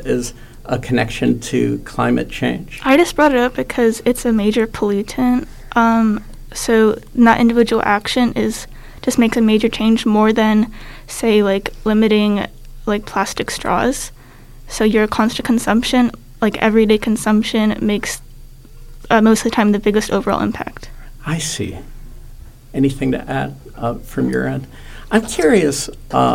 is a connection to climate change? I just brought it up because it's a major pollutant. So not individual action just makes a major change more than, say, like limiting like plastic straws. So your constant consumption, like everyday consumption, makes most of the time the biggest overall impact. I see. Anything to add from your end? I'm curious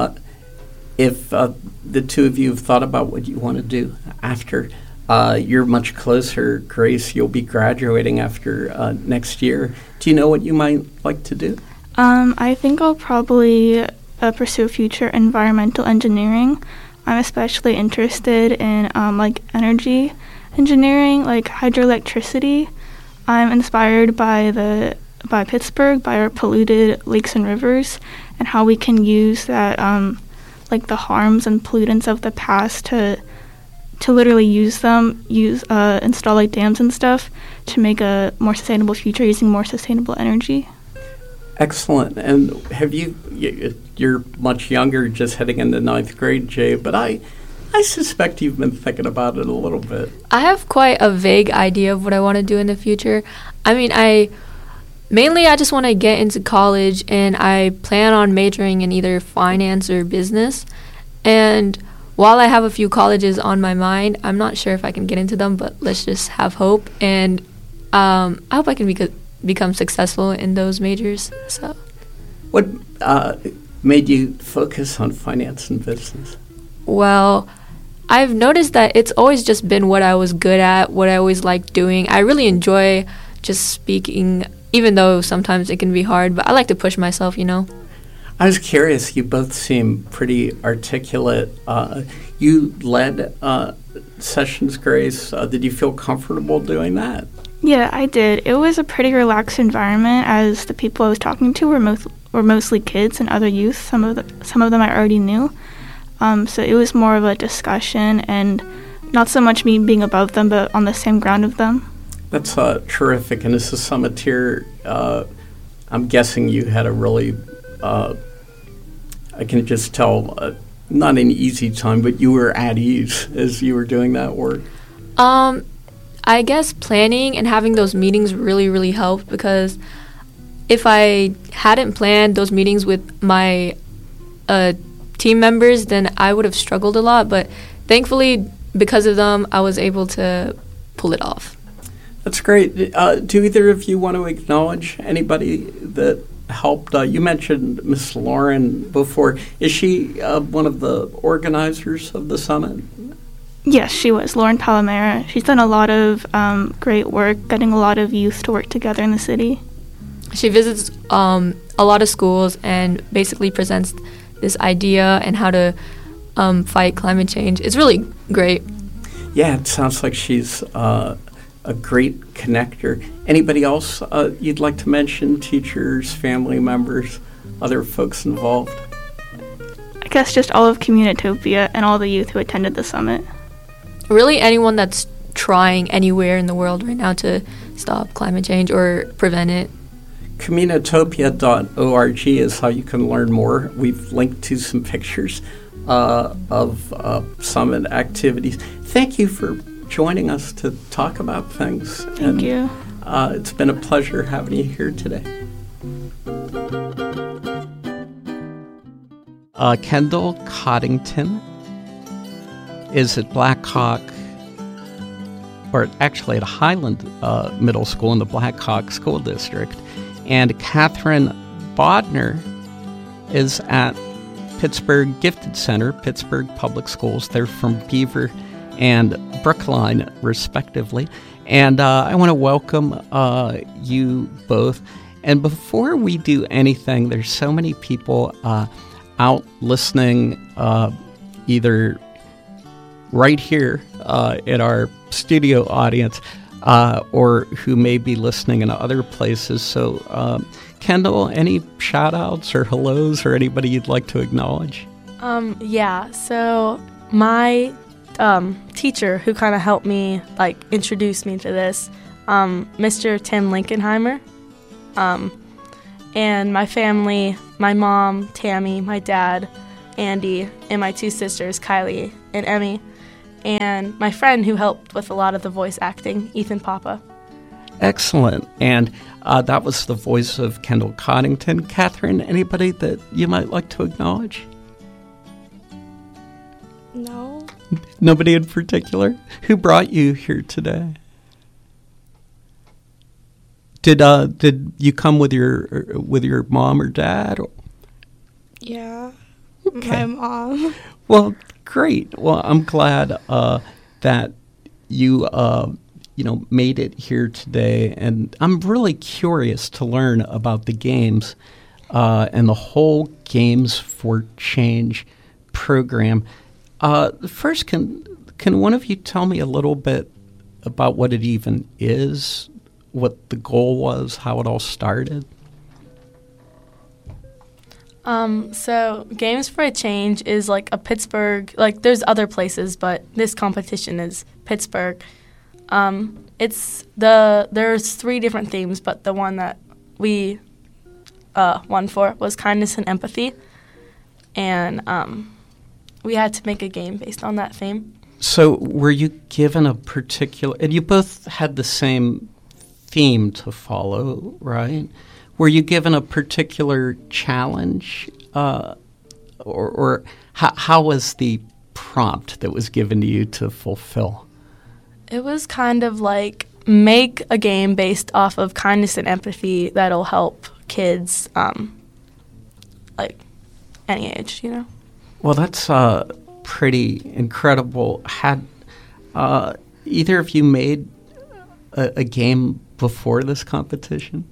if the two of you have thought about what you want to do after. You're much closer, Grace. You'll be graduating after next year. Do you know what you might like to do? I think I'll probably pursue future environmental engineering. I'm especially interested in like energy engineering, like hydroelectricity. I'm inspired by Pittsburgh, by our polluted lakes and rivers, and how we can use that, like the harms and pollutants of the past to literally install like dams and stuff to make a more sustainable future using more sustainable energy. Excellent. And you're much younger, just heading into 9th grade, Jay, but I suspect you've been thinking about it a little bit. I have quite a vague idea of what I want to do in the future. I mean, I just want to get into college, and I plan on majoring in either finance or business. And while I have a few colleges on my mind, I'm not sure if I can get into them, but let's just have hope. And I hope I can become successful in those majors. So, what made you focus on finance and business? Well, I've noticed that it's always just been what I was good at, what I always liked doing. I really enjoy just speaking, even though sometimes it can be hard, but I like to push myself, you know. I was curious, you both seem pretty articulate. You led sessions, Grace. Did you feel comfortable doing that? Yeah, I did. It was a pretty relaxed environment, as the people I was talking to were mostly kids and other youth. Some of them I already knew. So it was more of a discussion and not so much me being above them, but on the same ground of them. That's terrific. And as a summiteer, I'm guessing you had a really, I can just tell, not an easy time, but you were at ease as you were doing that work. I guess planning and having those meetings really, really helped, because if I hadn't planned those meetings with my team members, then I would have struggled a lot. But thankfully, because of them, I was able to pull it off. That's great. Do either of you want to acknowledge anybody that helped? You mentioned Miss Lauren before. Is she one of the organizers of the summit? Yes, she was. Lauren Palomera. She's done a lot of great work, getting a lot of youth to work together in the city. She visits a lot of schools and basically presents this idea and how to fight climate change. It's really great. Yeah, it sounds like she's a great connector. Anybody else you'd like to mention? Teachers, family members, other folks involved? I guess just all of Communitopia and all the youth who attended the summit. Really anyone that's trying anywhere in the world right now to stop climate change or prevent it. Communitopia.org is how you can learn more. We've linked to some pictures of summit activities. Thank you for joining us to talk about things. Thank you. It's been a pleasure having you here today. Kendall Coddington is at Blackhawk, or actually at Highland Middle School in the Blackhawk School District. And Catherine Bodner is at Pittsburgh Gifted Center, Pittsburgh Public Schools. They're from Beaver and Brookline, respectively. And I want to welcome you both. And before we do anything, there's so many people out listening, either right here in our studio audience, or who may be listening in other places. So, Kendall, any shout-outs or hellos or anybody you'd like to acknowledge? Yeah, so my teacher who kind of helped me, introduce me to this, Mr. Tim Linkenheimer, and my family, my mom, Tammy, my dad, Andy, and my two sisters, Kylie and Emmy. and my friend who helped with a lot of the voice acting, Ethan Papa. Excellent. And that was the voice of Kendall Coddington. Catherine, anybody that you might like to acknowledge? No. Nobody in particular? Who brought you here today? Did you come with your mom or dad? Yeah. Okay. My mom. Well, great. Well, I'm glad that you made it here today, and I'm really curious to learn about the games and the whole Games for Change program. First, can one of you tell me a little bit about what it even is, what the goal was, how it all started? So Games for a Change is like a Pittsburgh, like there's other places, but this competition is Pittsburgh. There's 3 different themes, but the one that we won for was kindness and empathy, and we had to make a game based on that theme. So were you given a particular, and you both had the same theme to follow, right? Were you given a particular challenge, or how was the prompt that was given to you to fulfill? It was kind of like make a game based off of kindness and empathy that'll help kids, like any age, you know. Well, that's pretty incredible. Had either of you made a game before this competition?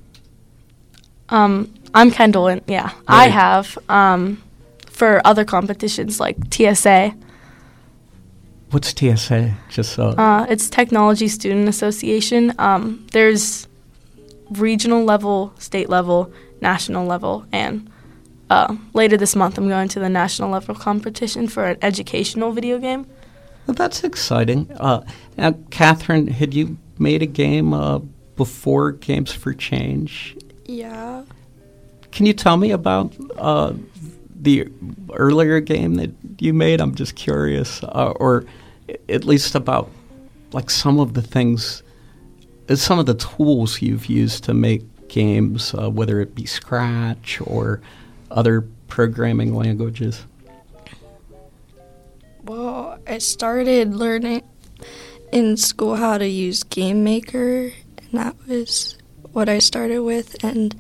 I'm Kendall, and yeah, right. I have for other competitions like TSA. What's TSA? Just so. It's Technology Student Association. There's regional level, state level, national level, and later this month I'm going to the national level competition for an educational video game. Well, that's exciting. Now, Catherine, had you made a game before Games for Change? Yeah. Can you tell me about the earlier game that you made? I'm just curious, or at least about like some of the things, some of the tools you've used to make games, whether it be Scratch or other programming languages. Well, I started learning in school how to use Game Maker, and that was what I started with, and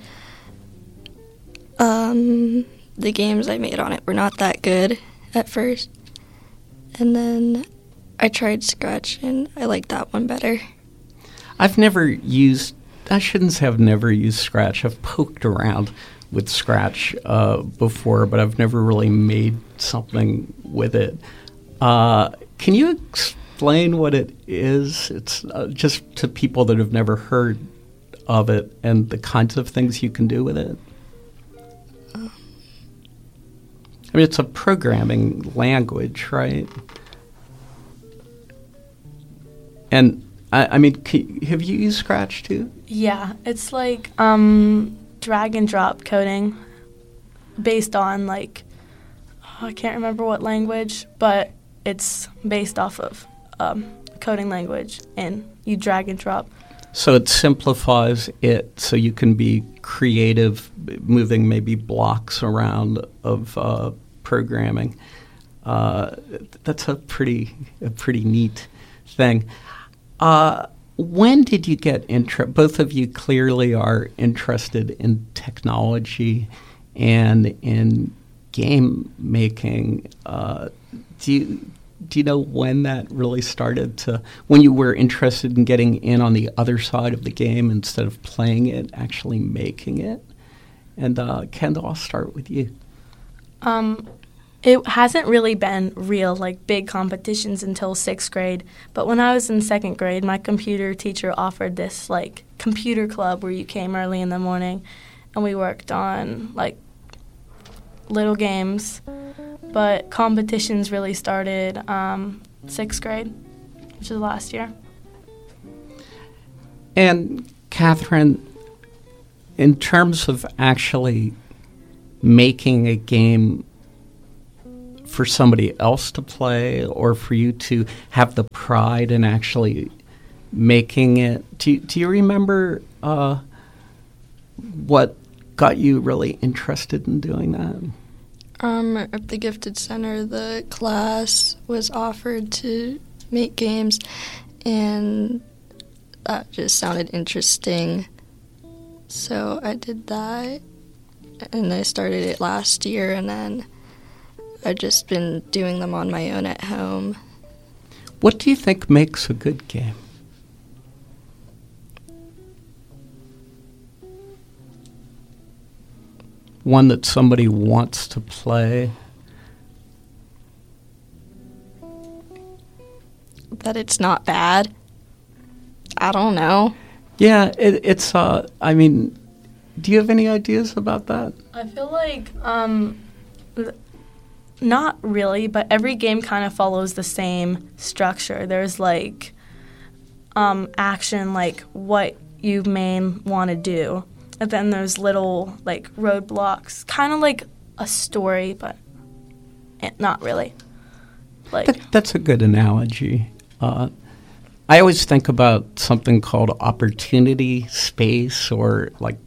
the games I made on it were not that good at first, and then I tried Scratch, and I liked that one better. I shouldn't say I've never used Scratch. I've poked around with Scratch before, but I've never really made something with it. Can you explain what it is? It's just to people that have never heard of it and the kinds of things you can do with it. I mean, it's a programming language, right? And I mean, have you used Scratch too? Yeah, it's like drag and drop coding based on like, I can't remember what language, but it's based off of coding language, and you drag and drop. So it simplifies it so you can be creative, moving maybe blocks around of programming. That's a pretty neat thing. When did you get both of you clearly are interested in technology and in game making. Do you know when that really started when you were interested in getting in on the other side of the game instead of playing it, actually making it? And Kendall, I'll start with you. It hasn't really been real, like, big competitions until 6th grade. But when I was in 2nd grade, my computer teacher offered this, like, computer club where you came early in the morning, and we worked on, like, little games. But competitions really started 6th grade, which is last year. And, Catherine, in terms of actually making a game for somebody else to play or for you to have the pride in actually making it? Do you remember what got you really interested in doing that? At the Gifted Center, the class was offered to make games, and that just sounded interesting. So I did that, and I started it last year, and then I've just been doing them on my own at home. What do you think makes a good game? One that somebody wants to play? That it's not bad. I don't know. Yeah, it's, I mean, do you have any ideas about that? I feel like, not really, but every game kind of follows the same structure. There's like action, like what you may want to do. And then there's little like roadblocks, kind of like a story, but not really. Like That's a good analogy. I always think about something called opportunity space or like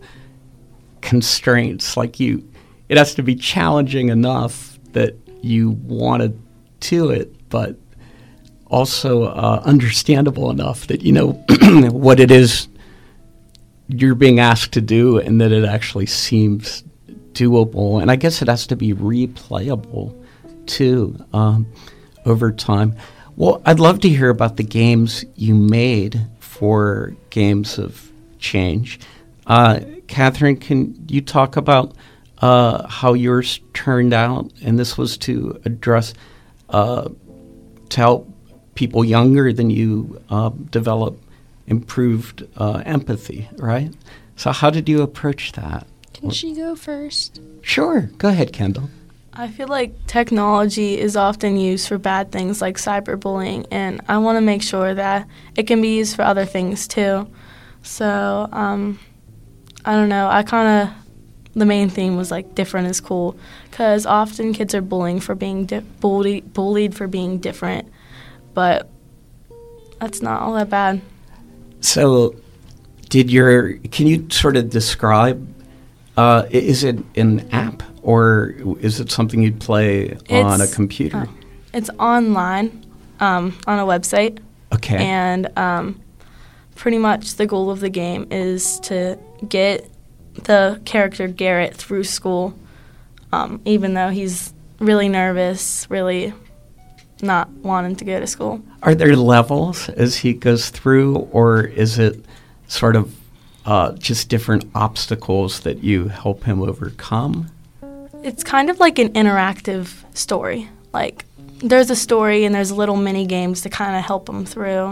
constraints. Like it has to be challenging enough that you want to do it, but also understandable enough that you know what it is you're being asked to do and that it actually seems doable. And I guess it has to be replayable too over time. Well, I'd love to hear about the games you made for Games of Change. Catherine, can you talk about how yours turned out? And this was to address, to help people younger than you develop improved empathy, right? So how did you approach that? Can she go first? Sure. Go ahead, Kendall. I feel like technology is often used for bad things like cyberbullying, and I want to make sure that it can be used for other things too. So, I don't know. The main theme was like different is cool, because often kids are bullied for being bullied for being different, but that's not all that bad. So, can you sort of describe? Is it an app or is it something you'd play on a computer? It's online on a website. Okay. And pretty much the goal of the game is to get the character Garrett through school, even though he's really nervous, really not wanting to go to school. Are there levels as he goes through, or is it sort of just different obstacles that you help him overcome? It's kind of like an interactive story. Like, there's a story and there's little mini games to kind of help him through.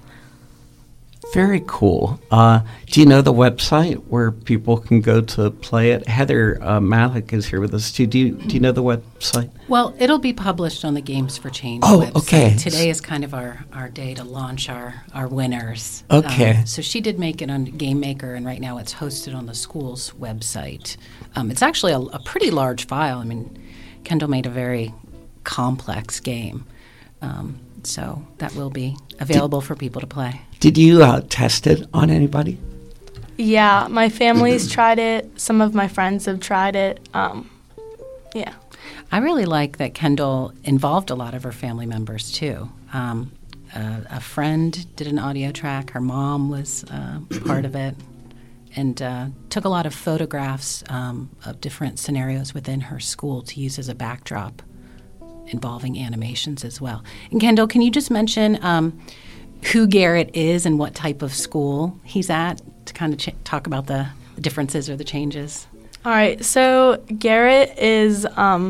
Very cool. Do you know the website where people can go to play it? Heather Malik is here with us too. Do you know the website? Well, it'll be published on the Games for Change website. Okay. Today is kind of our day to launch our winners. Okay. So she did make it on Game Maker, and right now it's hosted on the school's website. It's actually a pretty large file. I mean, Kendall made a very complex game. So that will be available for people to play. Did you test it on anybody? Yeah, my family's tried it. Some of my friends have tried it. Yeah. I really like that Kendall involved a lot of her family members, too. A friend did an audio track. Her mom was part of it, and took a lot of photographs of different scenarios within her school to use as a backdrop, involving animations as well. And Kendall, can you just mention who Garrett is and what type of school he's at to kind of talk about the differences or the changes? All right, so Garrett is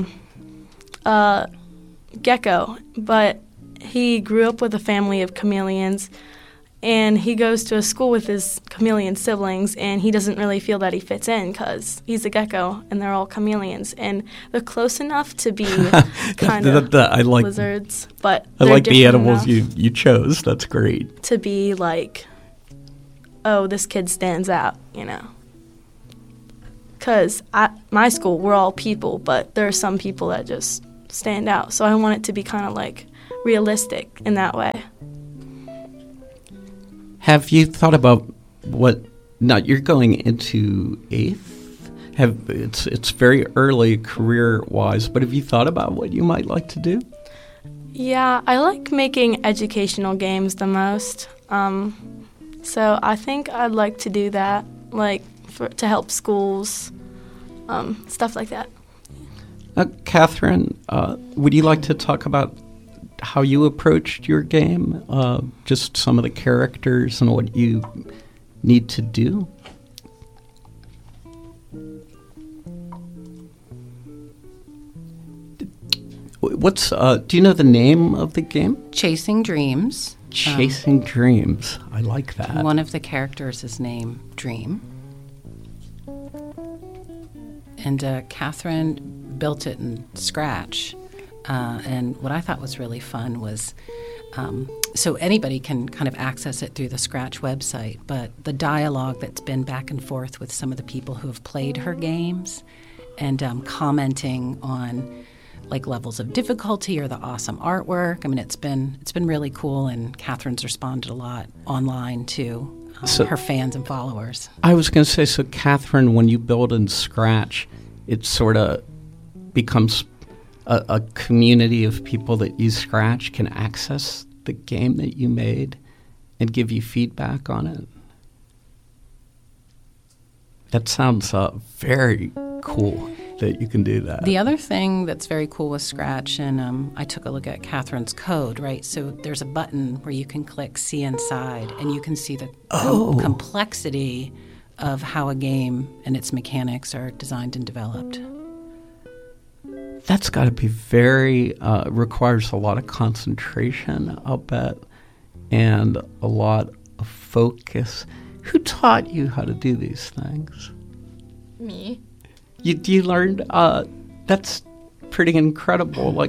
a gecko, but he grew up with a family of chameleons, and he goes to a school with his chameleon siblings, and he doesn't really feel that he fits in because he's a gecko and they're all chameleons, and they're close enough to be kind of lizards, but I like the animals enough you chose. That's great. to be like, oh, this kid stands out, you know. Because at my school, we're all people, but there are some people that just stand out. So I want it to be kind of like realistic in that way. Have you thought about what? Now you're going into 8th. It's very early career-wise, but have you thought about what you might like to do? Yeah, I like making educational games the most. So I think I'd like to do that, like to help schools, stuff like that. Catherine, would you like to talk about how you approached your game? Just some of the characters and what you need to do? Do you know the name of the game? Chasing Dreams. Chasing Dreams. I like that. One of the characters is named Dream. And Catherine built it in Scratch. And what I thought was really fun was, so anybody can kind of access it through the Scratch website, but the dialogue that's been back and forth with some of the people who have played her games and commenting on like levels of difficulty or the awesome artwork. I mean, it's been really cool, and Catherine's responded a lot online to her fans and followers. I was going to say, so Catherine, when you build in Scratch, it sort of becomes a community of people that use Scratch can access the game that you made and give you feedback on it. That sounds very cool that you can do that. The other thing that's very cool with Scratch, and I took a look at Catherine's code, right? So there's a button where you can click See Inside, and you can see the complexity of how a game and its mechanics are designed and developed. That's got to be requires a lot of concentration, I'll bet, and a lot of focus. Who taught you how to do these things? Me. You learned? That's pretty incredible. Like,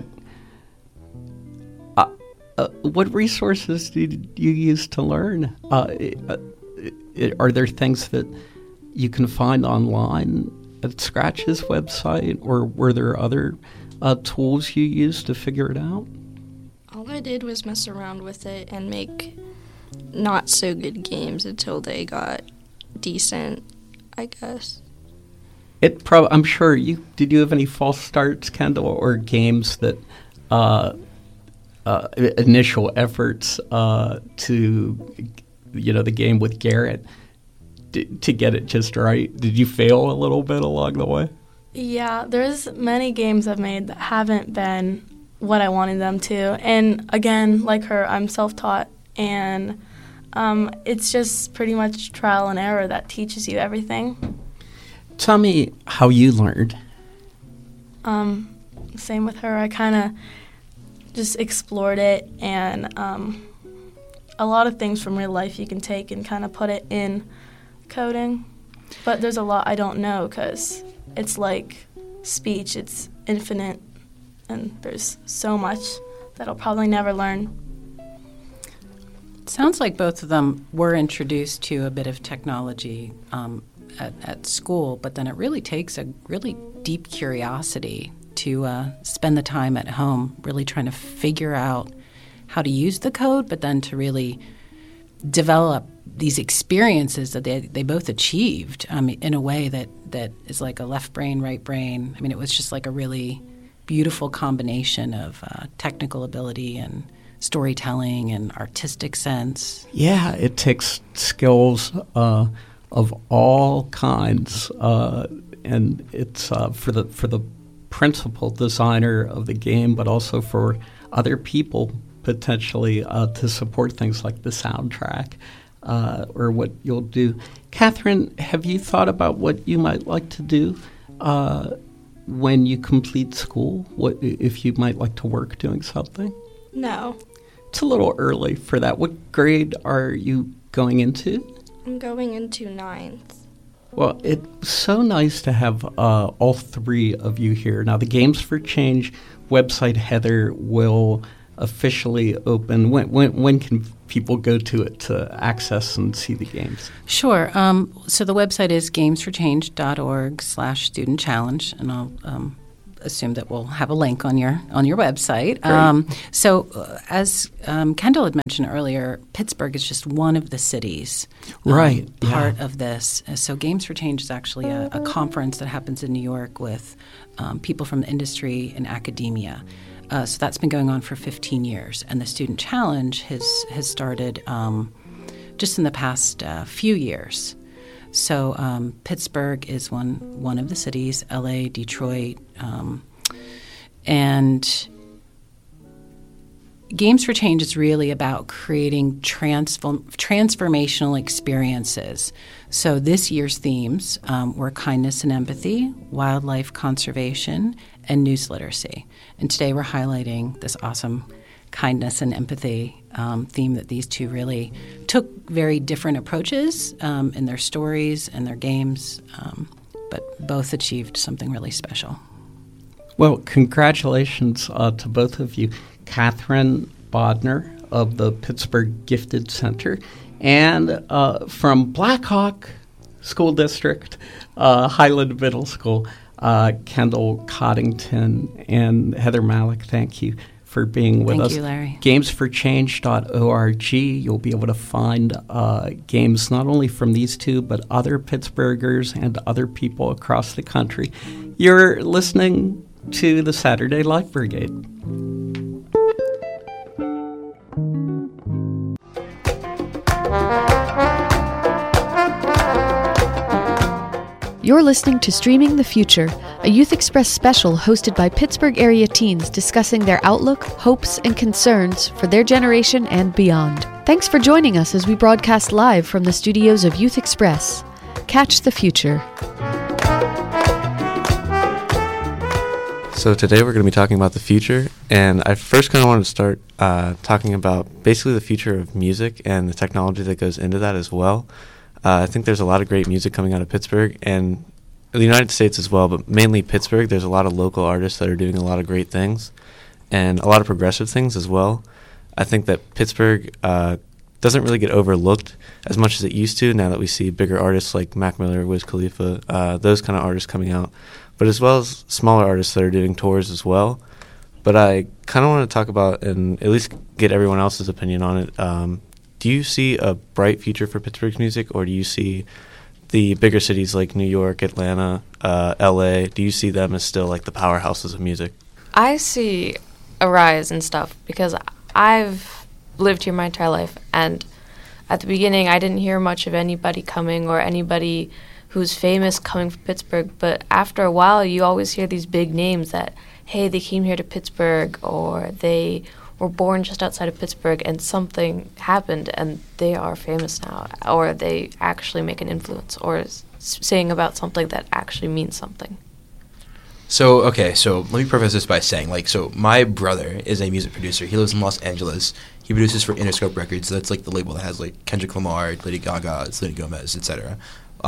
what resources did you use to learn? Are there things that you can find online at Scratch's website, or were there other tools you used to figure it out? All I did was mess around with it and make not so good games until they got decent, I guess. I'm sure did you have any false starts, Kendall, or games that initial efforts to the game with Garrett to get it just right? Did you fail a little bit along the way? Yeah, there's many games I've made that haven't been what I wanted them to. And again, like her, I'm self-taught, and it's just pretty much trial and error that teaches you everything. Tell me how you learned. Same with her. I kind of just explored it, and a lot of things from real life you can take and kind of put it in coding. But there's a lot I don't know because it's like speech. It's infinite, and there's so much that I'll probably never learn. It sounds like both of them were introduced to a bit of technology at school, but then it really takes a really deep curiosity to spend the time at home really trying to figure out how to use the code, but then to really develop these experiences that they both achieved in a way that is like a left brain, right brain. I mean, it was just like a really beautiful combination of technical ability and storytelling and artistic sense. Yeah, it takes skills of all kinds, and it's for the principal designer of the game, but also for other people potentially to support things like the soundtrack or what you'll do. Catherine, have you thought about what you might like to do when you complete school? What if you might like to work doing something? No. It's a little early for that. What grade are you going into? I'm going into 9th. Well, it's so nice to have all three of you here. Now, the Games for Change website, Heather, will officially open. When can people go to it to access and see the games? Sure. So the website is gamesforchange.org/student challenge, and I'll assume that we'll have a link on your website. As Kendall had mentioned earlier, Pittsburgh is just one of the cities part of this. So Games for Change is actually a conference that happens in New York with people from the industry and academia. So that's been going on for 15 years. And the Student Challenge has started just in the past few years. So Pittsburgh is one of the cities, LA, Detroit, and Games for Change is really about creating transformational experiences. So this year's themes were kindness and empathy, wildlife conservation, and news literacy. And today we're highlighting this awesome kindness and empathy theme that these two really took very different approaches in their stories and their games, but both achieved something really special. Well, congratulations to both of you. Catherine Bodner of the Pittsburgh Gifted Center and from Blackhawk School District, Highland Middle School, Kendall Coddington and Heather Malik, thank you for being with us. Thank you, Larry. Gamesforchange.org. You'll be able to find games not only from these two, but other Pittsburghers and other people across the country. You're listening to the Saturday Life Brigade. You're listening to Streaming the Future, a Youth Express special hosted by Pittsburgh area teens discussing their outlook, hopes, and concerns for their generation and beyond. Thanks for joining us as we broadcast live from the studios of Youth Express. Catch the future. So today we're going to be talking about the future, and I first kind of wanted to start talking about basically the future of music and the technology that goes into that as well. I think there's a lot of great music coming out of Pittsburgh and the United States as well, but mainly Pittsburgh. There's a lot of local artists that are doing a lot of great things and a lot of progressive things as well. I think that Pittsburgh doesn't really get overlooked as much as it used to now that we see bigger artists like Mac Miller, Wiz Khalifa, those kind of artists coming out, but as well as smaller artists that are doing tours as well. But I kind of want to talk about and at least get everyone else's opinion on it. Do you see a bright future for Pittsburgh's music, or do you see the bigger cities like New York, Atlanta, LA, do you see them as still like the powerhouses of music? I see a rise in stuff because I've lived here my entire life, and at the beginning I didn't hear much of anybody coming or anybody who's famous coming from Pittsburgh, but after a while you always hear these big names that, hey, they came here to Pittsburgh, or they were born just outside of Pittsburgh and something happened and they are famous now, or they actually make an influence or saying about something that actually means something. So let me preface this by saying, so my brother is a music producer. He lives in Los Angeles. He produces for Interscope Records. That's like the label that has like Kendrick Lamar, Lady Gaga, Selena Gomez, etc.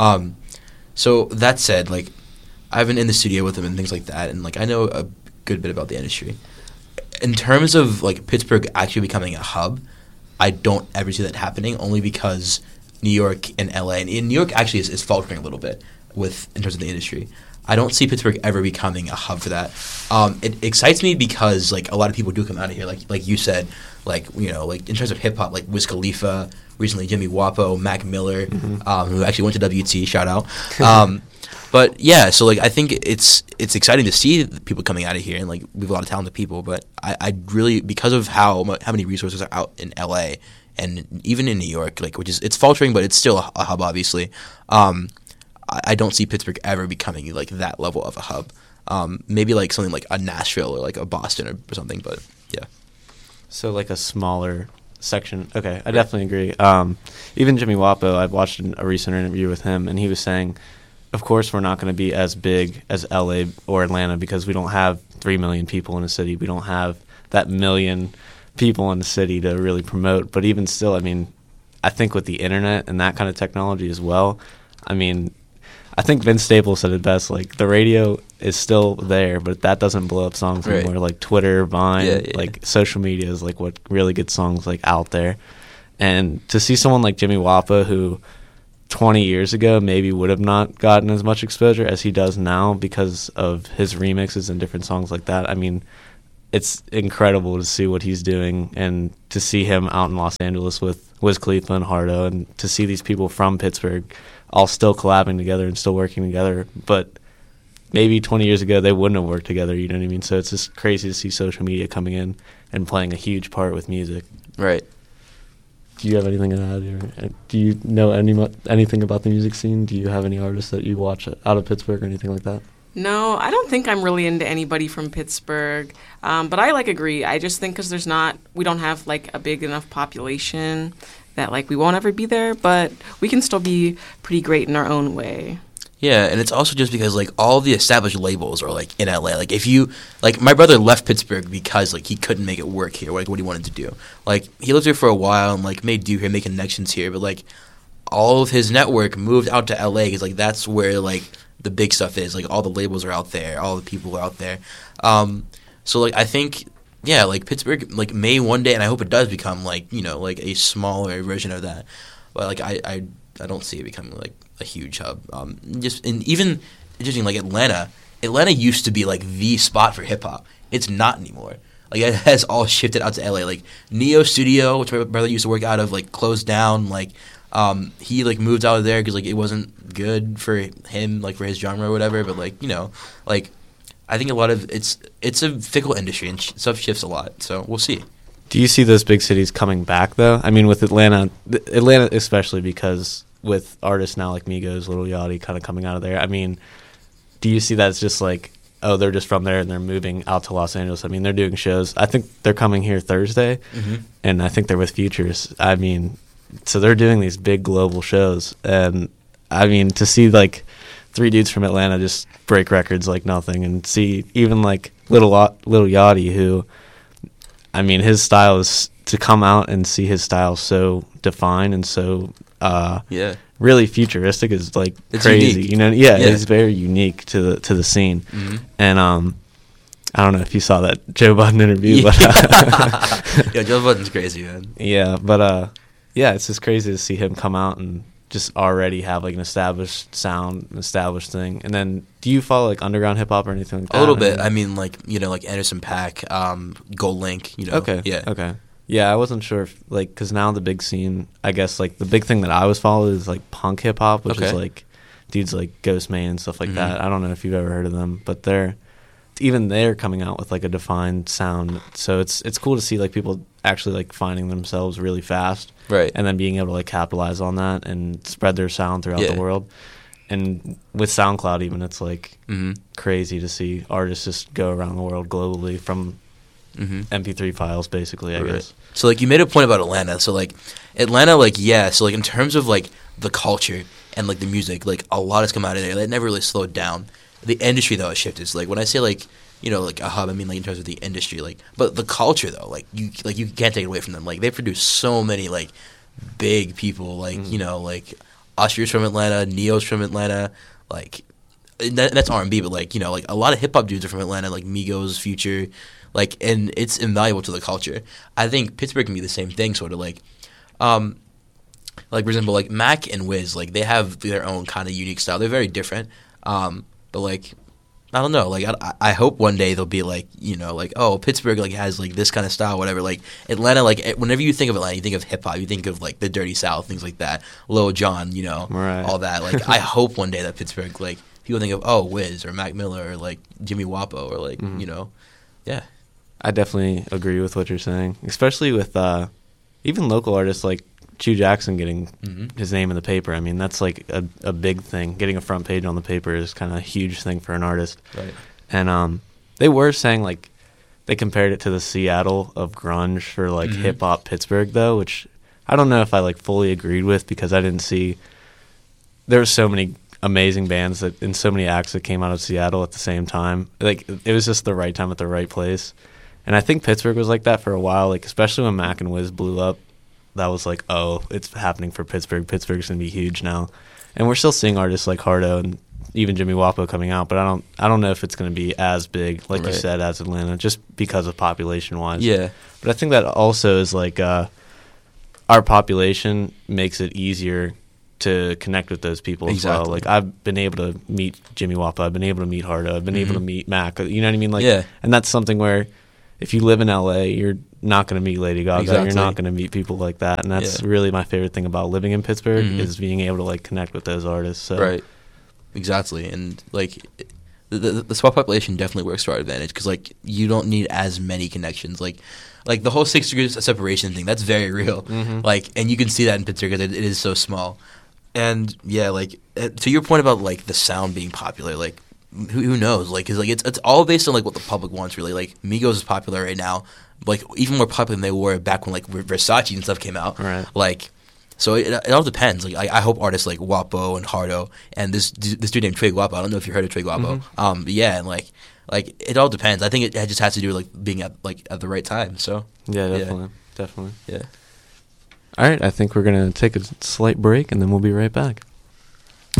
So that said, I've been in the studio with him and things like that, and I know a good bit about the industry. In terms of Pittsburgh actually becoming a hub, I don't ever see that happening, only because New York and LA, and New York actually is faltering a little bit in terms of the industry. I don't see Pittsburgh ever becoming a hub for that. It excites me because a lot of people do come out of here, like you said, in terms of hip hop, like Wiz Khalifa, recently Jimmy Wapo, Mac Miller, who actually went to WT, shout out. But yeah, so I think it's exciting to see people coming out of here, and we have a lot of talented people. But I really, because of how many resources are out in LA and even in New York, which is, it's faltering, but it's still a hub, obviously. I don't see Pittsburgh ever becoming that level of a hub. Maybe something like a Nashville or a Boston or something, but yeah. So a smaller section. Okay, I definitely agree. Even Jimmy Wapo, I've watched a recent interview with him, and he was saying, of course we're not going to be as big as LA or Atlanta because we don't have 3 million people in a city. We don't have that million people in the city to really promote. But even still, I think with the internet and that kind of technology as well, I think Vince Staples said it best, the radio is still there, but that doesn't blow up songs anymore. Twitter, Vine, social media is what really gets songs out there. And to see someone like Jimmy Wapo, who 20 years ago maybe would have not gotten as much exposure as he does now because of his remixes and different songs like that. I mean, it's incredible to see what he's doing and to see him out in Los Angeles with Wiz Khalifa and Hardo, and to see these people from Pittsburgh all still collabing together and still working together. But maybe 20 years ago they wouldn't have worked together, you know what I mean? So it's just crazy to see social media coming in and playing a huge part with music. Right. Do you have anything to add? Or do you know anything about the music scene? Do you have any artists that you watch out of Pittsburgh or anything like that? No, I don't think I'm really into anybody from Pittsburgh. But I agree. I just think because we don't have a big enough population that we won't ever be there, but we can still be pretty great in our own way. Yeah, and it's also just because all the established labels are in LA. If you my brother left Pittsburgh because he couldn't make it work here, what he wanted to do. He lived here for a while and made do here, made connections here, but all of his network moved out to LA because that's where the big stuff is. All the labels are out there, all the people are out there. So I think Pittsburgh may one day, and I hope it does become a smaller version of that. But I don't see it becoming a huge hub. Even interesting Atlanta. Atlanta used to be the spot for hip hop. It's not anymore. It has all shifted out to LA. Neo Studio, which my brother used to work out of, closed down. He moved out of there because it wasn't good for him, for his genre or whatever. But I think a lot of it's a fickle industry and stuff shifts a lot. So we'll see. Do you see those big cities coming back though? I mean, with Atlanta especially because with artists now like Migos, Lil Yachty kind of coming out of there. I mean, do you see that as just they're just from there and they're moving out to Los Angeles? I mean, they're doing shows. I think they're coming here Thursday, and I think they're with Futures. I mean, so they're doing these big global shows, and I mean, to see three dudes from Atlanta just break records like nothing, and see even Lil Yachty, who, I mean, his style is to come out and see his style so defined and so really futuristic is it's crazy. Unique. You know, it's very unique to the scene. And I don't know if you saw that Joe Budden interview, but yeah, Joe Budden's crazy, man. Yeah, but it's just crazy to see him come out and just already have an established sound, an established thing. And then, do you follow underground hip hop or anything like that? A little bit. I mean, Anderson .Paak, Gold Link. Okay. Yeah. Okay. Yeah, I wasn't sure if because now the big scene, I guess the big thing that I was following is punk hip hop, which is dudes like Ghostman and stuff like that. I don't know if you've ever heard of them, but they're coming out with a defined sound. So it's cool to see people actually finding themselves really fast, right? And then being able to capitalize on that and spread their sound throughout the world. And with SoundCloud, even it's crazy to see artists just go around the world globally from MP3 files, basically. I guess. So you made a point about Atlanta. So Atlanta, So in terms of the culture and the music, a lot has come out of there. It never really slowed down. The industry though has shifted. So when I say a hub, I mean in terms of the industry, but the culture though, you can't take it away from them. They produce so many big people, Usher's from Atlanta, Neo's from Atlanta, that's R&B, but a lot of hip hop dudes are from Atlanta, Migos, Future, and it's invaluable to the culture. I think Pittsburgh can be the same thing, sort of for example, Mac and Wiz, they have their own kind of unique style. They're very different, but I don't know. I hope one day they'll be oh, Pittsburgh has this kind of style, whatever. Atlanta, whenever you think of Atlanta, you think of hip hop. You think of the Dirty South, things like that. Lil Jon, right. All that. I hope one day that Pittsburgh, people think of Wiz or Mac Miller or Jimmy Wapo or yeah. I definitely agree with what you're saying, especially with even local artists like Chew Jackson getting his name in the paper. I mean, that's a big thing. Getting a front page on the paper is kind of a huge thing for an artist. Right. And they were saying they compared it to the Seattle of grunge for hip hop Pittsburgh though, which I don't know if I fully agreed with, because I didn't see there were so many amazing bands and so many acts that came out of Seattle at the same time. It was just the right time at the right place. And I think Pittsburgh was like that for a while, especially when Mac and Wiz blew up. That was it's happening for Pittsburgh. Pittsburgh's gonna be huge now, and we're still seeing artists like Hardo and even Jimmy Wapo coming out. But I don't know if it's gonna be as big, you said, as Atlanta, just because of population wise. Yeah. But I think that also is our population makes it easier to connect with those people as well. Exactly. Like I've been able to meet Jimmy Wappa, I've been able to meet Hardo, I've been able to meet Mac. You know what I mean? Like, Yeah. And that's something where if you live in LA, you're not going to meet Lady Gaga. Exactly. You're not going to meet people like that. And that's really my favorite thing about living in Pittsburgh is being able to like connect with those artists. So. Right. Exactly. And like the small population definitely works to our advantage because like you don't need as many connections. Like the whole 6 degrees of separation thing, that's very real. Like, and you can see that in Pittsburgh because it is so small. And yeah, like to your point about like the sound being popular, like who knows? Like, cause like it's all based on like what the public wants, really. Like Migos is popular right now, like even more popular than they were back when like Versace and stuff came out. Right. Like, so it all depends. Like I hope artists like Wapo and Hardo and this dude named Trey Guapo. I don't know if you heard of Trey Guapo. Yeah, and like it all depends. I think it just has to do with like being at the right time. So Yeah, definitely. yeah. All right, I think we're going to take a slight break and then we'll be right back.